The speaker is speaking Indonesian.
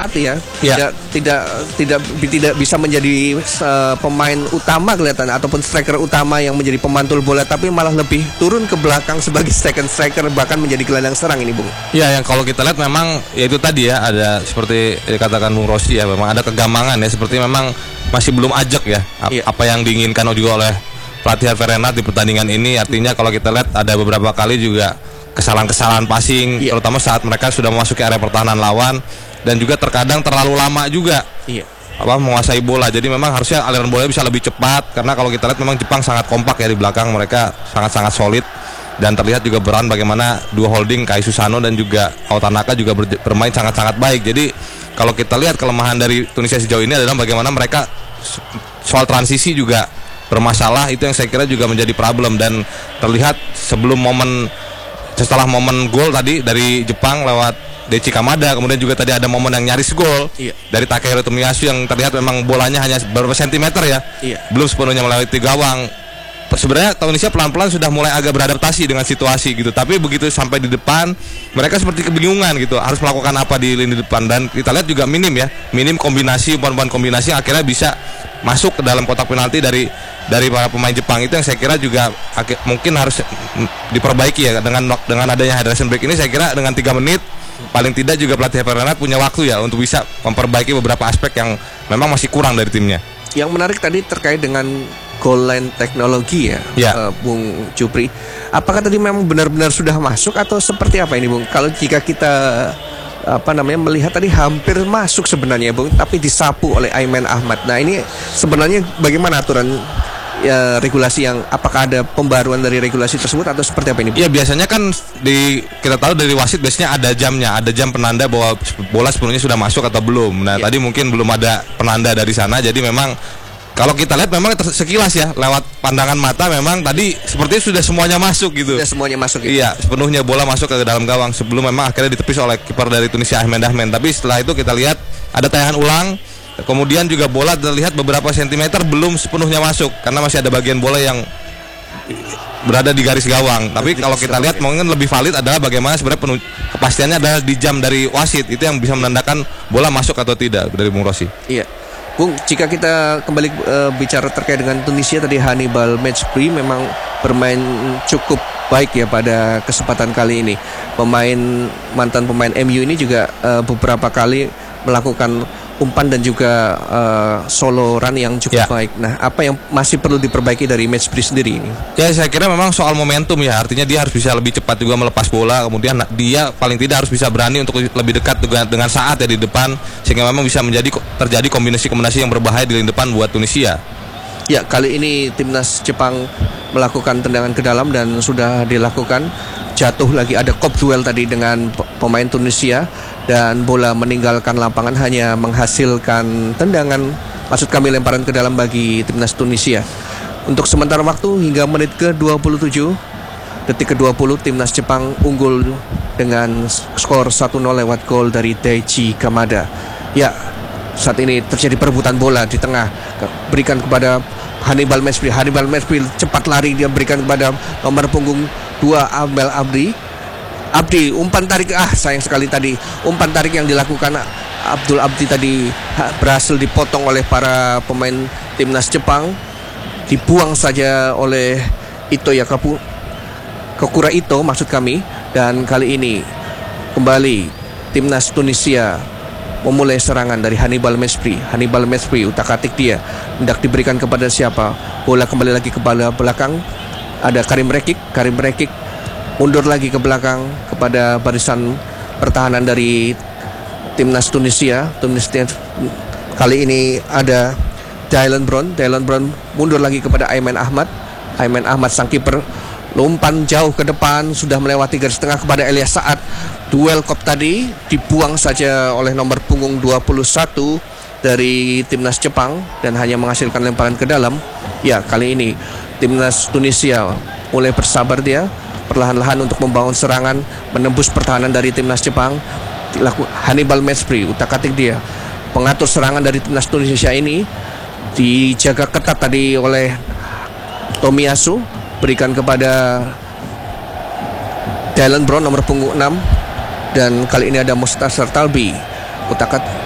tepat ya. Tidak bisa menjadi pemain utama kelihatan ataupun striker utama yang menjadi pemantul bola, tapi malah lebih turun ke belakang sebagai second striker, bahkan menjadi gelandang serang ini, Bung. Ya, yang kalau kita lihat memang ya itu tadi ya, ada seperti dikatakan Bung Rossi ya, memang ada kegamangan ya, seperti memang masih belum ajak ya apa yang diinginkan juga oleh pelatih Hervé Renard di pertandingan ini. Artinya kalau kita lihat ada beberapa kali juga kesalahan-kesalahan passing, terutama saat mereka sudah memasuki area pertahanan lawan, dan juga terkadang terlalu lama juga menguasai bola. Jadi memang harusnya aliran bola bisa lebih cepat, karena kalau kita lihat memang Jepang sangat kompak ya di belakang, mereka sangat-sangat solid, dan terlihat juga peran bagaimana dua holding Kai Susano dan juga Otanaka juga bermain sangat-sangat baik. Jadi kalau kita lihat kelemahan dari Tunisia sejauh ini adalah bagaimana mereka soal transisi juga bermasalah, itu yang saya kira juga menjadi problem. Dan terlihat setelah momen gol tadi dari Jepang lewat Daichi Kamada, kemudian juga tadi ada momen yang nyaris gol dari Takehiro Tomiyasu yang terlihat memang bolanya hanya beberapa sentimeter ya, belum sepenuhnya melewati gawang. Sebenarnya Tunisia pelan-pelan sudah mulai agak beradaptasi dengan situasi gitu, tapi begitu sampai di depan mereka seperti kebingungan gitu harus melakukan apa di lini depan. Dan kita lihat juga minim kombinasi, umpan-umpan kombinasi yang akhirnya bisa masuk ke dalam kotak penalti dari para pemain Jepang. Itu yang saya kira juga mungkin harus diperbaiki ya, dengan adanya hydration break ini. Saya kira dengan 3 menit paling tidak juga pelatih Hervé Renard punya waktu ya untuk bisa memperbaiki beberapa aspek yang memang masih kurang dari timnya. Yang menarik tadi terkait dengan goal line teknologi ya, Bung Jupri. Apakah tadi memang benar-benar sudah masuk atau seperti apa ini, Bung? Kalau jika kita melihat tadi hampir masuk sebenarnya, Bung, tapi disapu oleh Aiman Ahmad. Nah, ini sebenarnya bagaimana aturan regulasi yang, apakah ada pembaruan dari regulasi tersebut atau seperti apa ini, Bung? Ya, biasanya kan kita tahu dari wasit biasanya ada jam penanda bahwa bola sepenuhnya sudah masuk atau belum. Nah, tadi mungkin belum ada penanda dari sana, jadi memang kalau kita lihat memang sekilas ya, lewat pandangan mata memang tadi sepertinya sudah semuanya masuk gitu. Sudah semuanya masuk gitu. Iya, sepenuhnya bola masuk ke dalam gawang sebelum memang akhirnya ditepis oleh kiper dari Tunisia Ahmed Ahmed. Tapi setelah itu kita lihat ada tayangan ulang, kemudian juga bola terlihat beberapa sentimeter belum sepenuhnya masuk karena masih ada bagian bola yang berada di garis gawang. Tapi kalau kita lihat mungkin lebih valid adalah bagaimana sebenarnya kepastiannya adalah di jam dari wasit, itu yang bisa menandakan bola masuk atau tidak dari Bung Rossi. Iya. Bung, jika kita kembali bicara terkait dengan Tunisia tadi, Hannibal Mejbri memang bermain cukup baik ya pada kesempatan kali ini. Mantan pemain MU ini juga beberapa kali melakukan umpan dan juga solo run yang cukup baik. Nah, apa yang masih perlu diperbaiki dari Mejbri sendiri ini? Ya, saya kira memang soal momentum ya. Artinya dia harus bisa lebih cepat juga melepas bola. Kemudian dia paling tidak harus bisa berani untuk lebih dekat dengan saat ya di depan, sehingga memang bisa terjadi kombinasi-kombinasi yang berbahaya di lini depan buat Tunisia. Ya, kali ini timnas Jepang melakukan tendangan ke dalam dan sudah dilakukan jatuh lagi, ada kop duel tadi dengan pemain Tunisia, dan bola meninggalkan lapangan hanya menghasilkan tendangan, maksud kami lemparan ke dalam bagi timnas Tunisia. Untuk sementara waktu hingga menit ke-27, detik ke-20, timnas Jepang unggul dengan skor 1-0 lewat gol dari Daichi Kamada. Ya, saat ini terjadi perebutan bola di tengah, berikan kepada Hannibal Mejbri. Hannibal Mejbri cepat lari, dia berikan kepada nomor punggung 2 Abel Abdi, umpan tarik, sayang sekali tadi umpan tarik yang dilakukan Abdul Abdi tadi berhasil dipotong oleh para pemain timnas Jepang, dibuang saja oleh Kokura Ito maksud kami. Dan kali ini kembali timnas Tunisia memulai serangan dari Hannibal Mejbri utak-atik dia, hendak diberikan kepada siapa, bola kembali lagi ke belakang, ada Karim Rekik mundur lagi ke belakang kepada barisan pertahanan dari timnas Tunisia. Kali ini ada Dylan Brown mundur lagi kepada Aiman Ahmad sang kiper, umpan jauh ke depan, sudah melewati garis tengah kepada Elias Saad. Duel kop tadi dibuang saja oleh nomor punggung 21 dari timnas Jepang dan hanya menghasilkan lemparan ke dalam. Ya, kali ini timnas Tunisia mulai bersabar, dia perlahan-lahan untuk membangun serangan, menembus pertahanan dari timnas Jepang. Hannibal Mejbri utak-atik dia, pengatur serangan dari timnas Tunisia ini dijaga ketat tadi oleh Tomiyasu, berikan kepada Dylan Brown nomor punggung 6, dan kali ini ada Mustasar Talbi utak-atik